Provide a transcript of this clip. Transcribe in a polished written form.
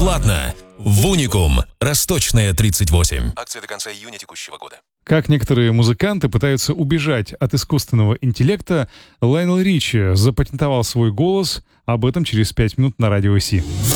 Бесплатно. В Уникум. Росточная, 38. Акция до конца июня текущего года. Как некоторые музыканты пытаются убежать от искусственного интеллекта, Лайонел Ричи запатентовал свой голос. Об этом через 5 минут на Радио Си.